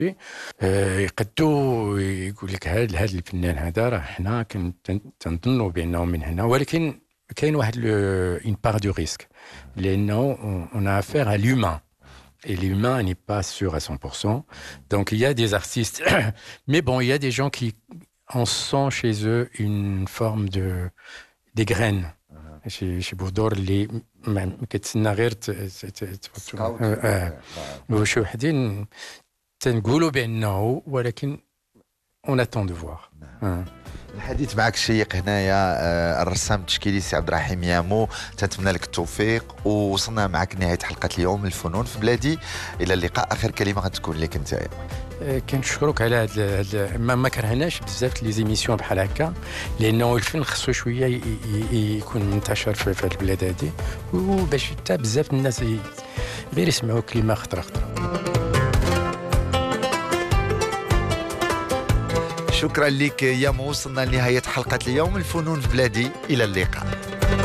يقدو يقول لك هذا الفنان هذا راه حنا تنظنوا بانه من هنا، ولكن كاين واحد une part du risque لانه on a affaire à l'humain et l'humain n'est pas sûr à 100%. Donc il y a des artistes mais bon il y a des gens qui on sent chez eux une forme de des graines. شي بودور اللي ما كتسنى غير وشي وحدين تنقولوا بانه، ولكن on attend de voir. الحديث معك الشيق هنايا الرسام التشكيلي سي عبد الرحيم يامو، تنتمنى لك التوفيق، ووصلنا معك لنهايه حلقه اليوم الفنون في بلادي. الى اللقاء. اخر كلمه غتكون لك انت. كنشكرك على هذا ما كرهناش بزاف لي زيميسيون بحال هكا، لانه الفن خصو شويه يكون منتشر في البلاد هذه، وباش حتى بزاف الناس غير يسمعوا كلمه خطره. شكرا لك يا مو. وصلنا لنهايه حلقه اليوم الفنون في بلادي. الى اللقاء.